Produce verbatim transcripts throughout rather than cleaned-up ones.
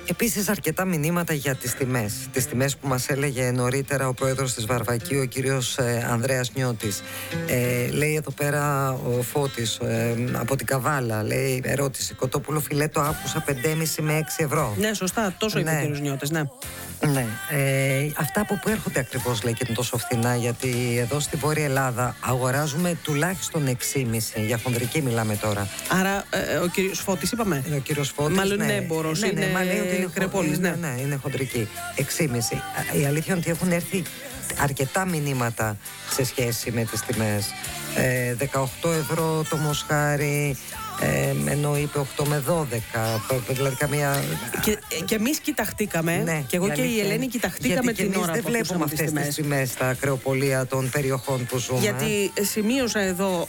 Επίσης αρκετά μηνύματα για τις τιμές. Τις τιμές που μας έλεγε νωρίτερα ο πρόεδρος της Βαρβακίου, ο κύριος ε, Ανδρέας Νιώτης. Ε, λέει εδώ πέρα ο Φώτης ε, από την Καβάλα, λέει ερώτηση, κοτόπουλο φιλέτο άκουσα πέντε κόμμα πέντε με έξι ευρώ. Ναι, σωστά, τόσο είπε ναι. ο κύριος Νιώτης, ναι. Ναι, ε, αυτά από πού έρχονται ακριβώς, λέει, και είναι τόσο φθηνά? Γιατί εδώ στη Βόρεια Ελλάδα αγοράζουμε τουλάχιστον έξι κόμμα πέντε, για χονδρική μιλάμε τώρα. Άρα ε, ο κύριος Φώτης είπαμε. Είναι ο κύριος Φώτης. Μάλλον ναι. είναι έμπορος, ναι, ναι, είναι μα λέει ότι είναι Κρεοπόλης, ναι. ναι. ναι, είναι χοντρική. έξι κόμμα πέντε. Η αλήθεια είναι ότι έχουν έρθει αρκετά μηνύματα σε σχέση με τις τιμές. Ε, δεκαοκτώ ευρώ το μοσχάρι, ε, ενώ είπε οκτώ με δώδεκα, δηλαδή καμία... Και, και εμείς κοιταχτήκαμε, ναι, και εγώ και η Ελένη κοιταχτήκαμε την ώρα που δεν βλέπουμε αυτές τις τιμές στα κρεοπολία των περιοχών που ζούμε. Γιατί σημείωσα εδώ,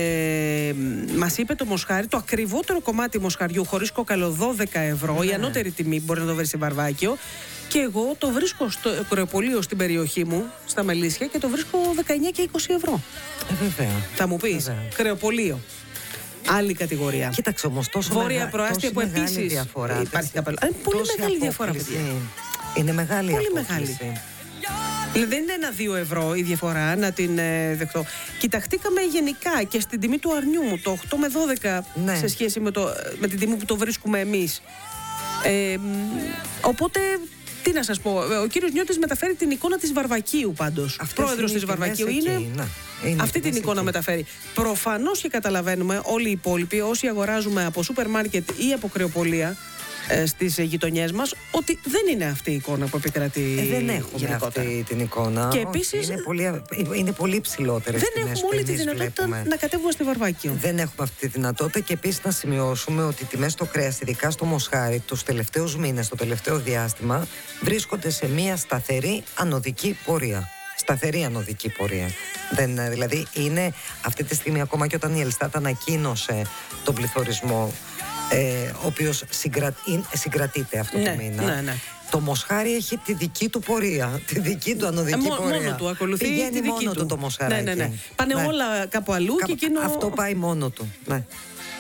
ε, μας είπε το μοσχάρι, το ακριβότερο κομμάτι μοσχαριού χωρίς κόκαλο δώδεκα ευρώ, ναι. Η ανώτερη τιμή μπορεί να το βρει σε Βαρβάκιο. Και εγώ το βρίσκω στο κρεοπολείο στην περιοχή μου, στα Μελίσια, και το βρίσκω δεκαεννιά και είκοσι ευρώ. Ε, βέβαια. Θα μου πεις, βέβαια. Κρεοπολείο. Άλλη κατηγορία. Κοίταξε όμως, τόσο Βόρεια μεγα... Προάστια που επίσης διαφορά, υπάρχει καπέλα. Είναι πολύ μεγάλη διαφορά, παιδιά. Είναι μεγάλη πολύ απόκληση. Μεγάλη. Δηλαδή δεν είναι ένα-δύο ευρώ η διαφορά, να την ε, δεχτώ. Κοιταχτήκαμε γενικά και στην τιμή του αρνιού μου, το οκτώ με δώδεκα, ναι. Σε σχέση με, το, με την τιμή που το βρίσκουμε εμείς. Ε, οπότε... Τι να σας πω, ο κύριος Νιώτης μεταφέρει την εικόνα της Βαρβακίου πάντως. Αυτές πρόεδρος της Βαρβακίου είναι, είναι, είναι αυτή την εικόνα εκεί. Μεταφέρει. Προφανώς και καταλαβαίνουμε όλοι οι υπόλοιποι, όσοι αγοράζουμε από σούπερ μάρκετ ή από κρεοπολία ε, στις γειτονιές μας, ότι δεν είναι αυτή η εικόνα που επικρατεί. Ε, δεν έχουμε γενικότερα αυτή την εικόνα. Και επίσης, είναι πολύ, είναι πολύ ψηλότερες δεν τιμές. Δεν έχουμε όλη τη δυνατότητα βλέπουμε. Να κατέβουμε στη Βαρβάκιο. Δεν έχουμε αυτή τη δυνατότητα και επίσης να σημειώσουμε ότι οι τιμές στο κρέας, ειδικά στο μοσχάρι, τους τελευταίους μήνες, το τελευταίο διάστημα, βρίσκονται σε μια σταθερή ανωδική πορεία. Σταθερή ανωδική πορεία. Δεν, δηλαδή είναι αυτή τη στιγμή, ακόμα και όταν η Ελστάτ ανακοίνωσε τον πληθωρισμό, ε, ο οποίος συγκρα... συγκρατείται αυτό ναι, το μήνα. Ναι, ναι. Το μοσχάρι έχει τη δική του πορεία, τη δική του ανωδική ε, πορεία. Μόνο του, ακολουθεί Πηγαίνει τη δική μόνο του. του το μοσχαράκι. Ναι, ναι, ναι. Πάνε ναι. όλα κάπου αλλού Κα... και εκείνο... Αυτό πάει μόνο του, ναι.